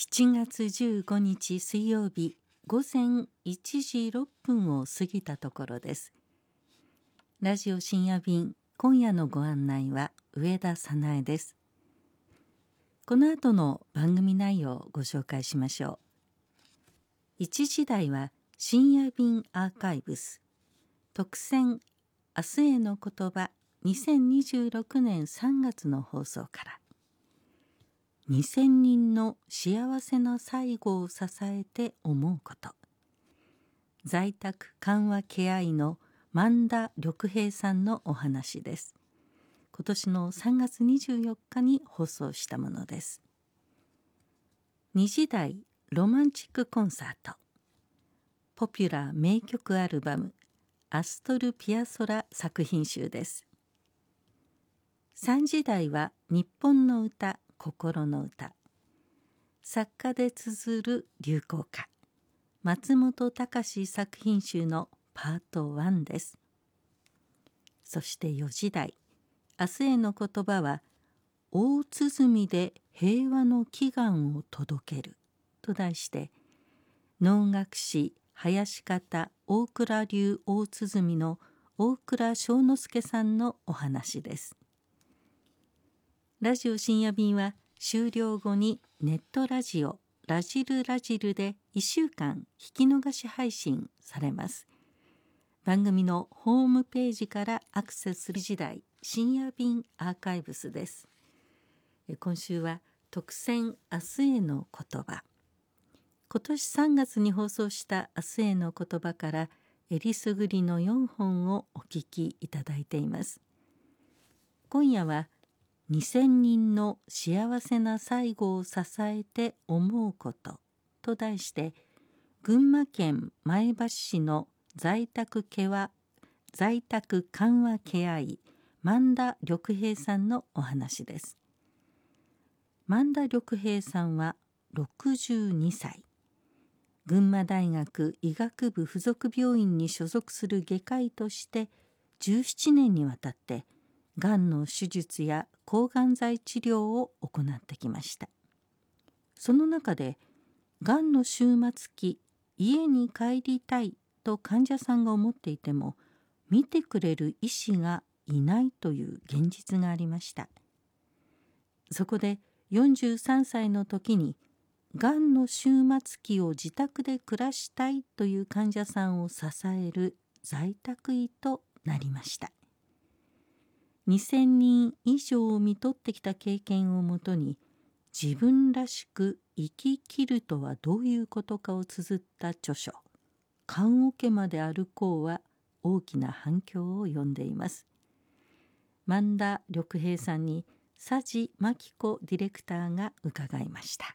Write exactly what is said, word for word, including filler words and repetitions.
しちがつじゅうごにち水曜日午前いちじろっぷんを過ぎたところです。ラジオ深夜便、今夜のご案内は上田早苗です。この後の番組内容をご紹介しましょう。いちじ台は深夜便アーカイブス特選明日への言葉にせんにじゅうろくねんさんがつの放送から、にせんにんの幸せな最後を支えて思うこと、在宅緩和ケア医の萬田緑平さんのお話です。今年のさんがつにじゅうよっかに放送したものです。にじ台ロマンチックコンサート、ポピュラー名曲アルバムアストル・ピアソラ作品集です。さんじ台は日本の歌、心の歌、作家で綴る流行歌、松本隆作品集のパートワンです。そしてよじ台、明日への言葉は大鼓で平和の祈願を届けると題して、能楽師林方大倉流大鼓の大倉正之助さんのお話です。ラジオ深夜便は終了後にネットラジオラジルラジルでいっしゅうかん聞き逃し配信されます。番組のホームページからアクセスする時代深夜便アーカイブスです。今週は特選明日への言葉、今年さんがつに放送した明日への言葉からえりすぐりのよんほんをお聞きいただいています。今夜はにせんにんの幸せな最後を支えて思うことと題して、群馬県前橋市の在宅ケア在宅緩和ケア医萬田緑平さんのお話です。萬田緑平さんはろくじゅうにさい、群馬大学医学部附属病院に所属する外科医としてじゅうななねんにわたってがんの手術や抗がん剤治療を行ってきました。その中で、がんの終末期、家に帰りたいと患者さんが思っていても、見てくれる医師がいないという現実がありました。そこでよんじゅうさんさいの時に、がんの終末期を自宅で暮らしたいという患者さんを支える在宅医となりました。にせんにん以上を看取ってきた経験をもとに、自分らしく生き切るとはどういうことかを綴った著書、棺桶まで歩こうは大きな反響を呼んでいます。萬田緑平さんに佐治真紀子ディレクターが伺いました。